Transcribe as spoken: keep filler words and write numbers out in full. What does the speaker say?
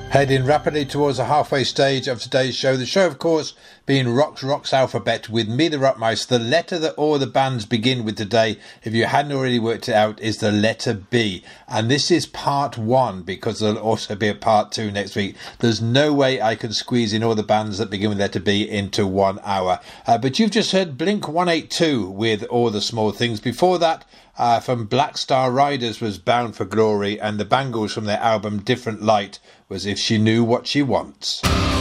Heading rapidly towards the halfway stage of today's show. The show, of course, being Rock's Rock's Alphabet with me, the Rockmouse. The letter that all the bands begin with today, if you hadn't already worked it out, is the letter B. And this is part one, because there'll also be a part two next week. There's no way I can squeeze in all the bands that begin with letter B into one hour. Uh, but you've just heard Blink one eighty-two with All the Small Things. Before that, Uh, from Black Star Riders was Bound for Glory, and the Bangles from their album Different Light was If She Knew What She Wants.